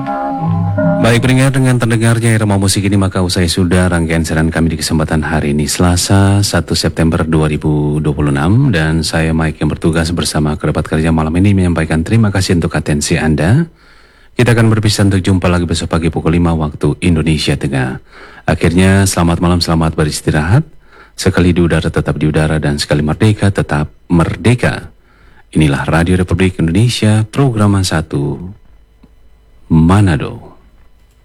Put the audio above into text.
Baik, pendengar, dengan terdengarnya irama musik ini maka usai sudah rangkaian siaran kami di kesempatan hari ini Selasa 1 September 2026 dan saya Mike yang bertugas bersama kerabat kerja malam ini menyampaikan terima kasih untuk atensi Anda. Kita akan berpisah untuk jumpa lagi besok pagi pukul 5 waktu Indonesia Tengah. Akhirnya selamat malam, selamat beristirahat. Sekali di udara tetap di udara dan sekali merdeka tetap merdeka. Inilah Radio Republik Indonesia, program 1 Manado.